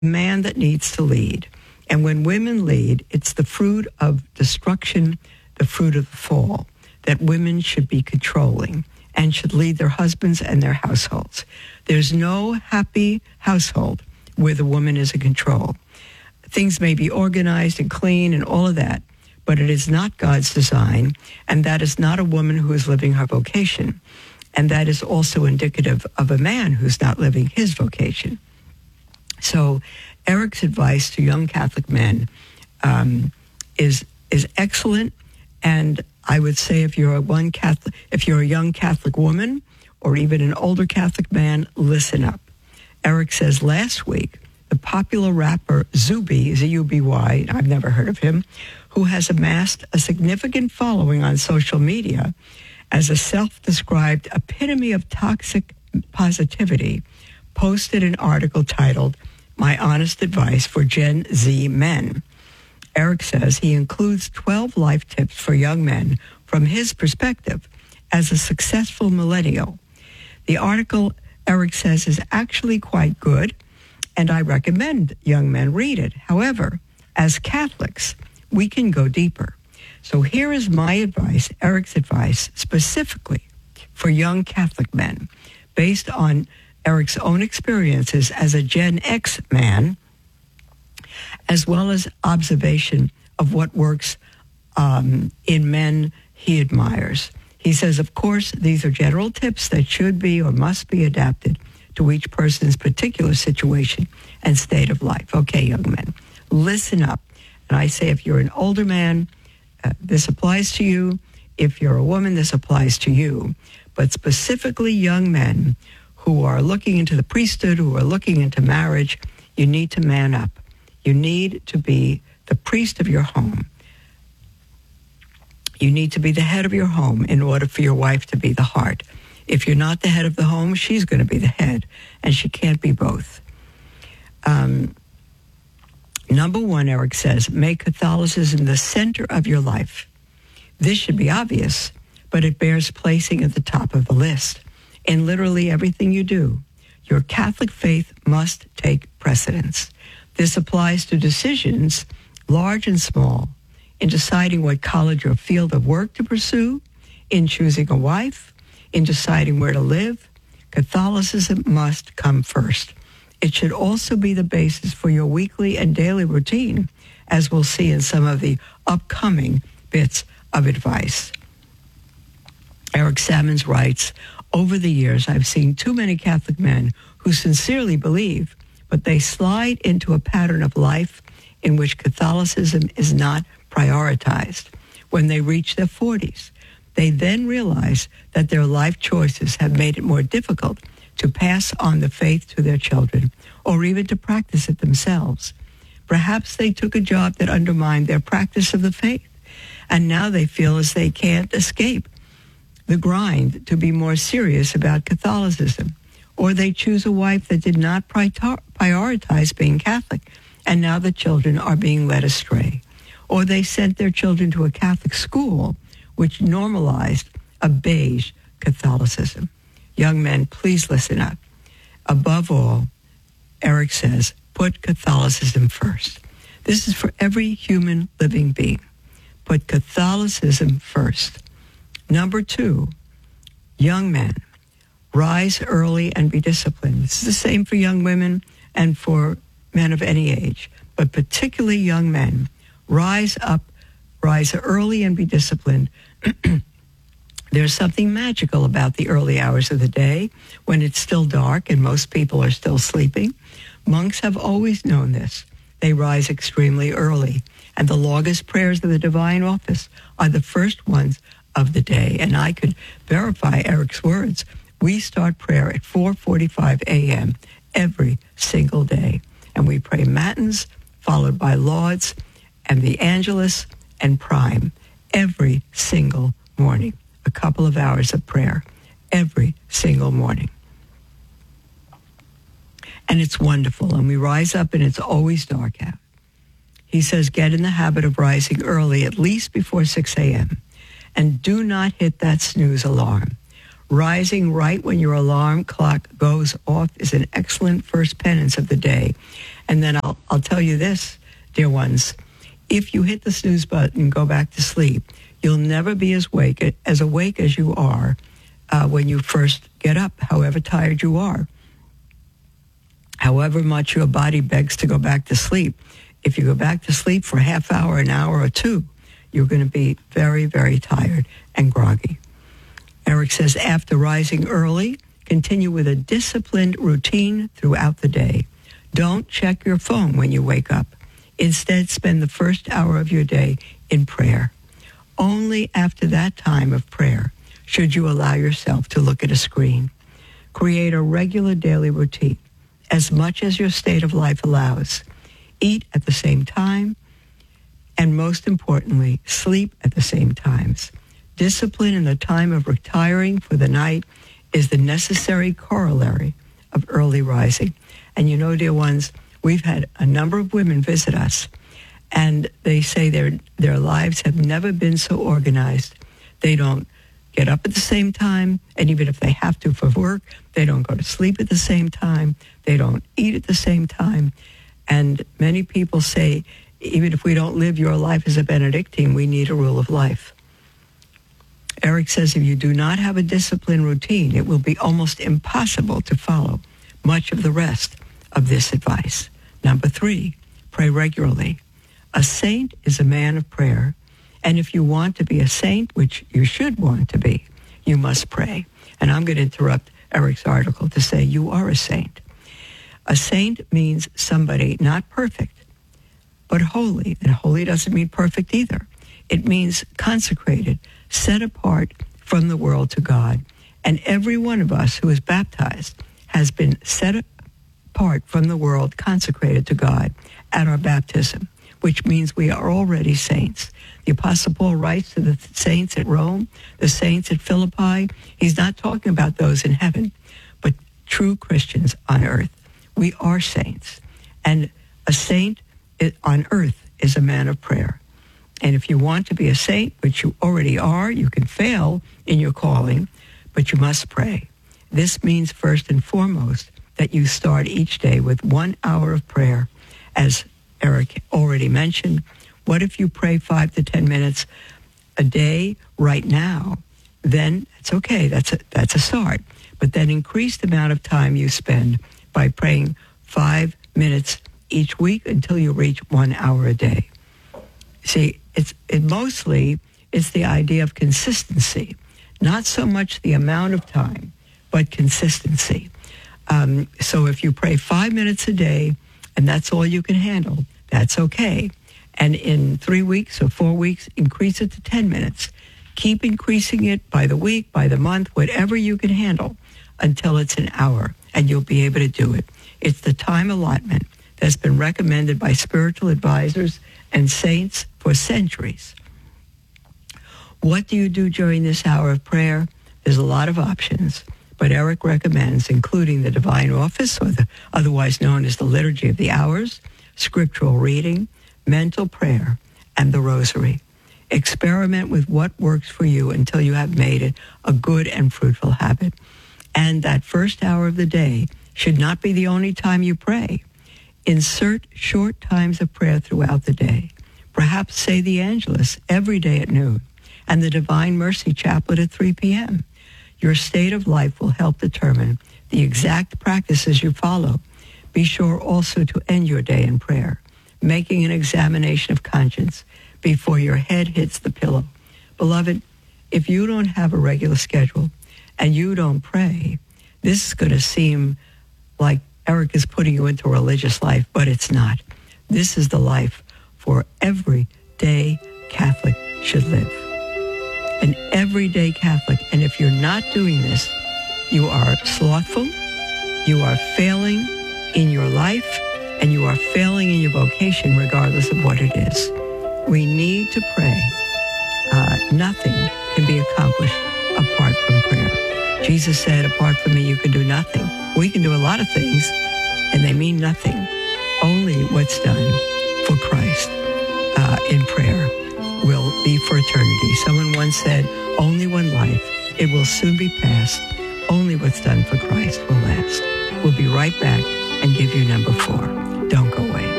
man that needs to lead. And when women lead, it's the fruit of destruction, the fruit of the fall, that women should be controlling and should lead their husbands and their households. There's no happy household where the woman is in control. Things may be organized and clean and all of that, but it is not God's design, and that is not a woman who is living her vocation. And that is also indicative of a man who's not living his vocation. So Eric's advice to young Catholic men is excellent, and I would say if you're a young Catholic woman or even an older Catholic man, listen up. Eric says last week, the popular rapper Zuby, Z-U-B-Y, I've never heard of him, who has amassed a significant following on social media as a self-described epitome of toxic positivity, posted an article titled, "My Honest Advice for Gen Z Men." Eric says he includes 12 life tips for young men from his perspective as a successful millennial. The article, Eric says, is actually quite good, and I recommend young men read it. However, as Catholics, we can go deeper. So here is my advice, Eric's advice, specifically for young Catholic men, based on Eric's own experiences as a Gen X man, as well as observation of what works in men he admires. He says, of course, these are general tips that should be or must be adapted to each person's particular situation and state of life. Okay, young men, listen up. And I say if you're an older man, this applies to you. If you're a woman, this applies to you. But specifically young men who are looking into the priesthood, who are looking into marriage, you need to man up. You need to be the priest of your home. You need to be the head of your home in order for your wife to be the heart. If you're not the head of the home, she's going to be the head, and she can't be both. Number one, Eric says, make Catholicism the center of your life. This should be obvious, but it bears placing at the top of the list. In literally everything you do, your Catholic faith must take precedence. This applies to decisions, large and small, in deciding what college or field of work to pursue, in choosing a wife, in deciding where to live. Catholicism must come first. It should also be the basis for your weekly and daily routine, as we'll see in some of the upcoming bits of advice. Eric Sammons writes, over the years, I've seen too many Catholic men who sincerely believe, but they slide into a pattern of life in which Catholicism is not prioritized. When they reach their 40s, they then realize that their life choices have made it more difficult to pass on the faith to their children or even to practice it themselves. Perhaps they took a job that undermined their practice of the faith, and now they feel as they can't escape the grind to be more serious about Catholicism. Or they choose a wife that did not prioritize being Catholic, and now the children are being led astray. Or they sent their children to a Catholic school which normalized a beige Catholicism. Young men, please listen up. Above all, Eric says, put Catholicism first. This is for every human living being. Put Catholicism first. Number two, young men, rise early and be disciplined. This is the same for young women and for men of any age, but particularly young men. Rise up, rise early and be disciplined. There's something magical about the early hours of the day when it's still dark and most people are still sleeping. Monks have always known this. They rise extremely early, and the longest prayers of the divine office are the first ones of the day. And I could verify Eric's words. We start prayer at 4:45 a.m. every single day, and we pray matins, followed by lauds, and the Angelus and Prime every single morning. A couple of hours of prayer every single morning. And it's wonderful. And we rise up and it's always dark out. He says, get in the habit of rising early, at least before 6 a.m. And do not hit that snooze alarm. Rising right when your alarm clock goes off is an excellent first penance of the day. And then I'll tell you this, dear ones, if you hit the snooze button and go back to sleep, you'll never be as awake as you are when you first get up, however tired you are. However much your body begs to go back to sleep, if you go back to sleep for a half hour, an hour, or two, you're going to be very, very tired and groggy. Eric says, after rising early, continue with a disciplined routine throughout the day. Don't check your phone when you wake up. Instead, spend the first hour of your day in prayer. Only after that time of prayer should you allow yourself to look at a screen. Create a regular daily routine, as much as your state of life allows. Eat at the same time, and most importantly, sleep at the same times. Discipline in the time of retiring for the night is the necessary corollary of early rising. And you know, dear ones, we've had a number of women visit us, and they say their lives have never been so organized. They don't get up at the same time, and even if they have to for work, they don't go to sleep at the same time. They don't eat at the same time. And many people say, even if we don't live your life as a Benedictine, we need a rule of life. Eric says if you do not have a disciplined routine, it will be almost impossible to follow much of the rest of this advice. Number 3, pray regularly. A saint is a man of prayer, and if you want to be a saint, which you should want to be, you must pray. And I'm going to interrupt Eric's article to say you are a saint. A saint means somebody not perfect, but holy. And holy doesn't mean perfect either. It means consecrated, set apart from the world to God. And every one of us who is baptized has been set apart from the world, consecrated to God at our baptism, which means we are already saints. The Apostle Paul writes to the saints at Rome, the saints at Philippi. He's not talking about those in heaven, but true Christians on earth. We are saints. And a saint on earth is a man of prayer. And if you want to be a saint, which you already are, you can fail in your calling, but you must pray. This means first and foremost that you start each day with 1 hour of prayer. As Eric already mentioned, what if you pray 5 to 10 minutes a day right now? Then it's okay. That's a start. But then increase the amount of time you spend by praying 5 minutes each week until you reach 1 hour a day. See, it's the idea of consistency, not so much the amount of time, but consistency. So if you pray 5 minutes a day and that's all you can handle, that's okay. And in 3 weeks or 4 weeks, increase it to 10 minutes. Keep increasing it by the week, by the month, whatever you can handle until it's an hour, and you'll be able to do it. It's the time allotment that's been recommended by spiritual advisors and saints for centuries. What do you do during this hour of prayer? There's a lot of options, but Eric recommends including the Divine Office, or otherwise known as the Liturgy of the Hours, scriptural reading, mental prayer, and the Rosary. Experiment with what works for you until you have made it a good and fruitful habit. And that first hour of the day should not be the only time you pray. Insert short times of prayer throughout the day. Perhaps say the Angelus every day at noon and the Divine Mercy Chaplet at 3 p.m. Your state of life will help determine the exact practices you follow. Be sure also to end your day in prayer, making an examination of conscience before your head hits the pillow. Beloved, if you don't have a regular schedule and you don't pray, this is going to seem like Eric is putting you into a religious life, but it's not. This is the life for everyday Catholic should live. An everyday Catholic. And if you're not doing this, you are slothful, you are failing in your life, and you are failing in your vocation regardless of what it is. We need to pray. Nothing can be accomplished apart from prayer. Jesus said, apart from me, you can do nothing. We can do a lot of things, and they mean nothing. Only what's done for Christ in prayer will be for eternity. Someone once said, only one life It will soon be past. Only what's done for Christ will last. We'll be right back and give you number 4. Don't go away.